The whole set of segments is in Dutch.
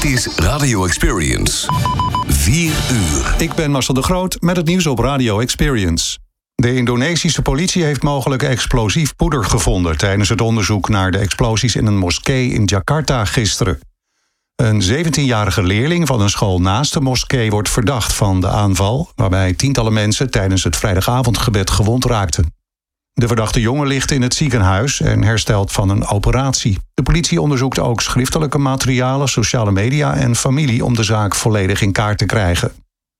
Dit is Radio Experience. 4 uur. Ik ben Marcel de Groot met het nieuws op Radio Experience. De Indonesische politie heeft mogelijk explosief poeder gevonden tijdens het onderzoek naar de explosies in een moskee in Jakarta gisteren. Een 17-jarige leerling van een school naast de moskee wordt verdacht van de aanval, waarbij tientallen mensen tijdens het vrijdagavondgebed gewond raakten. De verdachte jongen ligt in het ziekenhuis en herstelt van een operatie. De politie onderzoekt ook schriftelijke materialen, sociale media en familie om de zaak volledig in kaart te krijgen.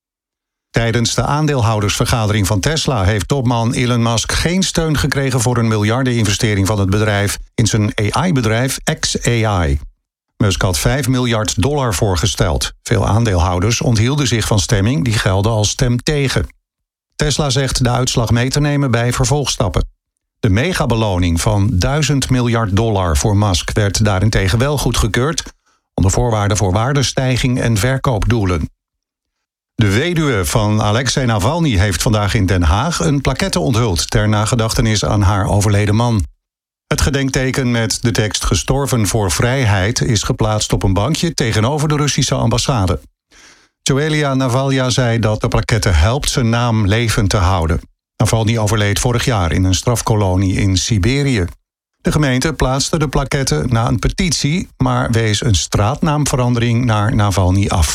Tijdens de aandeelhoudersvergadering van Tesla heeft topman Elon Musk geen steun gekregen voor een miljardeninvestering van het bedrijf in zijn AI-bedrijf xAI. Musk had $5 miljard voorgesteld. Veel aandeelhouders onthielden zich van stemming, die gelden als stem tegen. Tesla zegt de uitslag mee te nemen bij vervolgstappen. De megabeloning van $1000 miljard voor Musk werd daarentegen wel goedgekeurd, onder voorwaarden voor waardestijging en verkoopdoelen. De weduwe van Alexei Navalny heeft vandaag in Den Haag een plaquette onthuld ter nagedachtenis aan haar overleden man. Het gedenkteken met de tekst "Gestorven voor vrijheid" is geplaatst op een bankje tegenover de Russische ambassade. Joelia Navalja zei dat de plaquette helpt zijn naam levend te houden. Navalny overleed vorig jaar in een strafkolonie in Siberië. De gemeente plaatste de plaquette na een petitie, maar wees een straatnaamverandering naar Navalny af.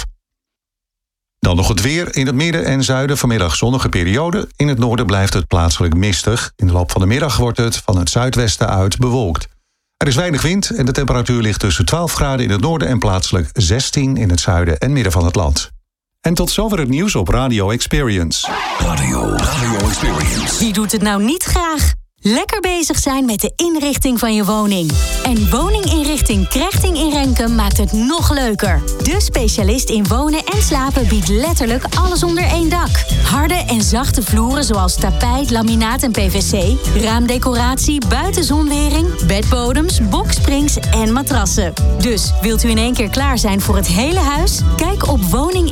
Dan nog het weer. In het midden en zuiden vanmiddag zonnige periode. In het noorden blijft het plaatselijk mistig. In de loop van de middag wordt het van het zuidwesten uit bewolkt. Er is weinig wind en de temperatuur ligt tussen 12 graden in het noorden en plaatselijk 16 in het zuiden en midden van het land. En tot zover het nieuws op Radio Experience. Radio Experience. Wie doet het nou niet graag? Lekker bezig zijn met de inrichting van je woning. En woninginrichting Krechting in Renkum maakt het nog leuker. De specialist in wonen en slapen biedt letterlijk alles onder één dak. Harde en zachte vloeren zoals tapijt, laminaat en PVC, raamdecoratie, buitenzonwering, bedbodems, boksprings en matrassen. Dus wilt u in één keer klaar zijn voor het hele huis? Kijk op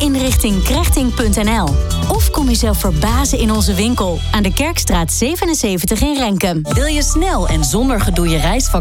woninginrichtingkrechting.nl. Of kom jezelf verbazen in onze winkel aan de Kerkstraat 77 in Renkum. Wil je snel en zonder gedoe je reisvakantie